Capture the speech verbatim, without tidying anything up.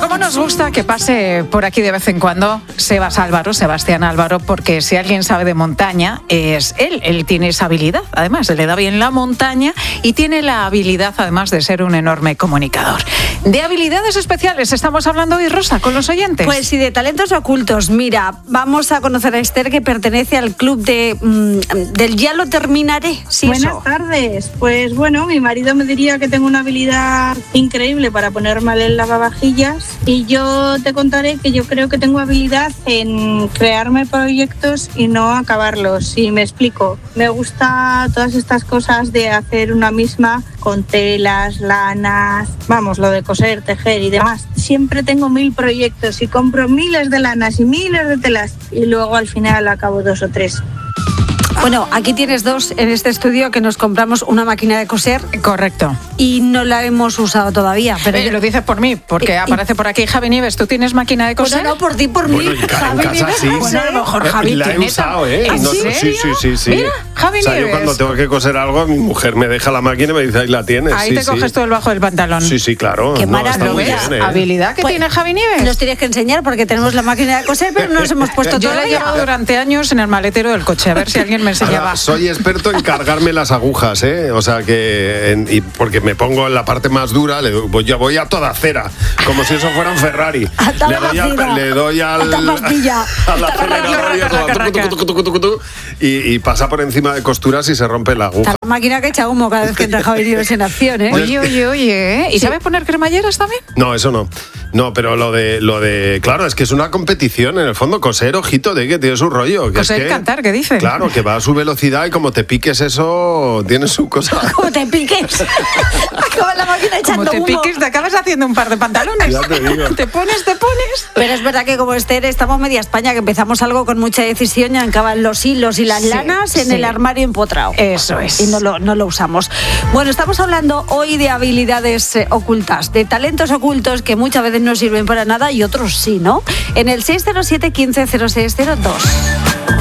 cómo nos gusta que pase por aquí de vez en cuando Sebas Álvaro, Sebastián Álvaro, porque si alguien sabe de montaña es él. Él tiene esa habilidad, además, le da bien la montaña y tiene la habilidad, además, de ser un enorme comunicador. De habilidades especiales estamos hablando hoy, Rosa, con los oyentes. Pues sí, de talentos ocultos. Mira, vamos a conocer a Esther, que pertenece al club de mmm, del Ya lo terminaré. Sí, Buenas eso. tardes. Pues bueno, mi marido me diría que tengo una habilidad increíble para poner mal el lavavajillas y yo te contaré que yo creo que tengo habilidad en crearme proyectos y no acabarlos. Y me explico. Me gusta todas estas cosas de hacer una misma con telas, lanas, vamos, lo de coser, tejer y demás. Siempre tengo mil proyectos y compro miles de lanas y miles de telas y luego al final acabo dos o tres. Bueno, aquí tienes dos en este estudio que nos compramos una máquina de coser. Correcto. Y no la hemos usado todavía. Pero eh, yo... Lo dices por mí, porque eh, aparece por aquí Javi Nieves. ¿Tú tienes máquina de coser? Bueno, no, por ti, por mí. Bueno, en ca- en Javi casa Nieves, sí. bueno, a lo mejor Javi La he tiene usado, ¿eh? ¿En No, serio? sí, sí, sí, sí. Mira, Javi o sea, yo Nieves. cuando tengo que coser algo, mi mujer me deja la máquina y me dice, ahí la tienes. Ahí sí, te sí. coges todo el bajo del pantalón. Sí, sí, claro. Qué No, está maravilla. muy ¿Lo ves? bien, ¿eh? Habilidad que Pues, tiene Javi Nieves. Nos tienes que enseñar porque tenemos la máquina de coser, pero no nos hemos puesto Yo la he todavía. llevado durante años en el maletero del coche, a ver si alguien me enseñaba. Ahora, soy experto en cargarme las agujas, ¿eh? O sea que, en- y porque me pongo en la parte más dura, le doy, pues ya voy a toda cera, como si eso fuera un Ferrari. A toda Le doy al, cera. le doy al, A toda pastilla. al acelerador y, a todo, tucu, tucu, tucu, tucu, tucu, tucu, y, y pasa por encima de costuras y se rompe la aguja. Está la máquina que echa humo cada vez que entra Javi Nieves en acción, ¿eh? Oye, oye, oye, ¿eh? ¿Y Sí. sabes poner cremalleras también? No, eso no. No, pero lo de, lo de, claro, es que es una competición en el fondo. Coser, ojito, de que tiene su rollo. Que Coser es y que, cantar, ¿qué dicen? Claro, que va a su velocidad y como te piques eso, tiene su cosa. Como te piques. Acaba la máquina echando Como te humo. piques, te acabas haciendo un par de pantalones. Ya te digo. Te pones, te pones. Pero es verdad que como Esther estamos media España, que empezamos algo con mucha decisión y acaban los hilos y las Sí, lanas en sí. el armario empotrado. Eso es. Y no lo, no lo usamos. Bueno, estamos hablando hoy de habilidades eh, ocultas, de talentos ocultos que muchas veces no sirven para nada y otros sí, ¿no? En el seis cero siete, uno cinco cero seis cero dos.